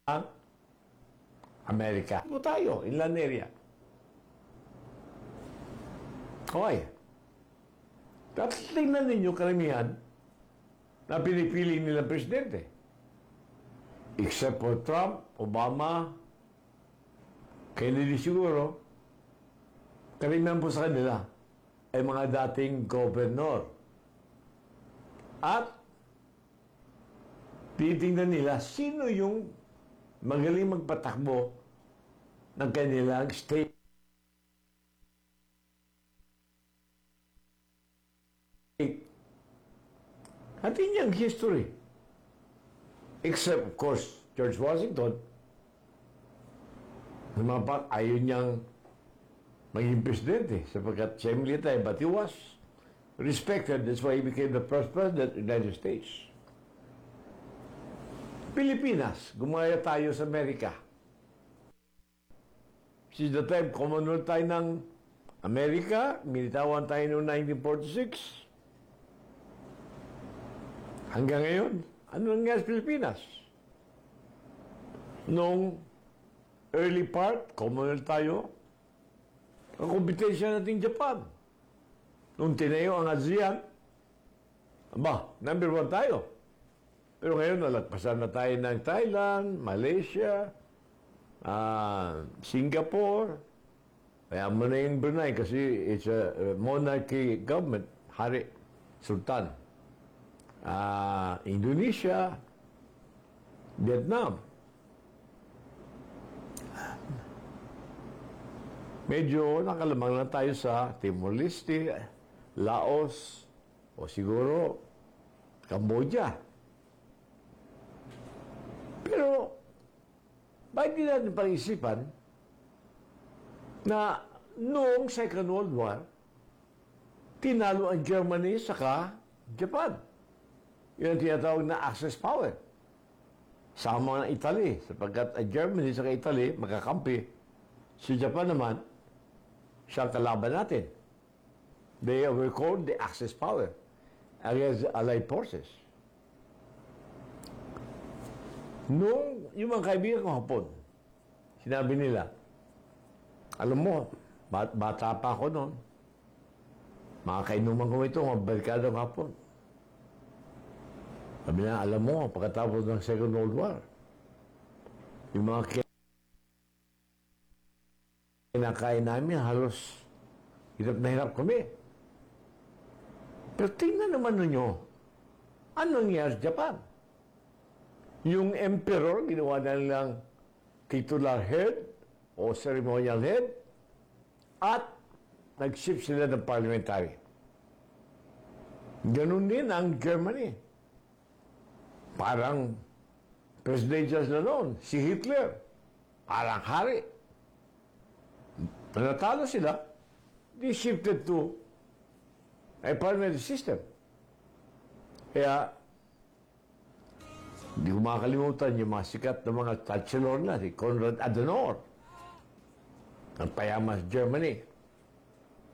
Amerika. Ito tayo, inland area. Okay. Tapos tingnan ninyo karamihan na pinipili nilang presidente. Except for Trump, Obama, Kennedy siguro, karamihan po sa kanila ay mga dating gobernador. At titingnan nila sino yung magaling magpatakbo ng kanilang state. At yun yung history. Except, of course, George Washington, ayaw niyang maging presidente sapagkat siya military, but he was respected. That's why he became the first president of the United States. Pilipinas, gumaya tayo sa Amerika. Since the time, Commonwealth tayo ng Amerika, militawan tayo noong 1946. Hanggang ngayon, ano nangyari sa Pilipinas? Noong early part, Commonwealth tayo, ang kompetensya natin Japan. Nung tinayo ang ASEAN, number 1 tayo. Pero ngayon, nalagpasan na tayo ng Thailand, Malaysia, Singapore. Kaya mo na yung Brunei kasi it's a monarchy government, hari, sultan. Indonesia, Vietnam. Medyo nakalamang na tayo sa Timor-Leste, Laos, o siguro Cambodia. Pero, bakit di natin pag-isipan na noong Second World War, tinalo ang Germany saka Japan. Yun ang tinatawag na Axis power. Sama ng Italy, sapagkat ang Germany saka Italy magkakampi. Si Japan naman, siyang kalaban natin. They were called the Axis power against the Allied forces. Nung yung mga kaibigan ko hapon, sinabi nila, alam mo, bata pa ako noon, mga kainuman ko ito, mga barkadong hapon. Sabi na, alam mo, pagkatapos ng Second World War, yung mga kinakain namin, halos hirap na hirap kami. Pero tingnan naman ninyo, anong nangyari sa Japan? Yung emperor, ginawa na nilang titular head o ceremonial head at nag-shift sila ng parliamentary. Ganun din ang Germany. Parang presidential na noon, si Hitler. Parang hari. Natalo sila, they shifted to a parliamentary system. Kaya, hindi ko makakalimutan yung mga sikat na mga chancellor na, si Konrad Adenauer, ng payaman sa Germany.